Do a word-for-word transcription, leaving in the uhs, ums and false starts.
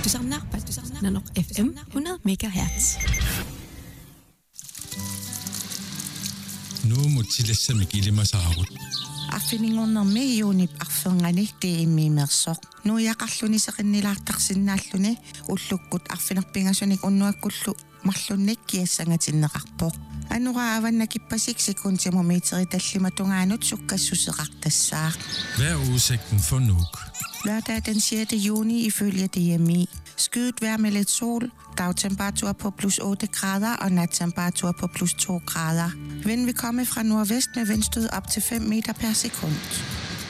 Du samlar på Nanok F M hundrede megahertz. Nu mutsilassa mikilima saarut. Affiningornermi iunip arferngani tiimmiimersoq nu yaqarluni seqinnilaartarsinnaalluni ullukkut arfinerpingasunik unnuakkullu marlunnik kiassangatinneqarpoq anura avannakippasik sekuntimu meteri tallimatungaanut sukkassuseqartassaaq. Hvad er udsigten for Nuuk? Lørdag den sjette juni ifølge D M I. Skyet vejr med lidt sol, dagtemperatur på plus otte grader og nattemperatur på plus to grader. Vind vil komme fra nordvest med vindstød op til fem meter per sekund.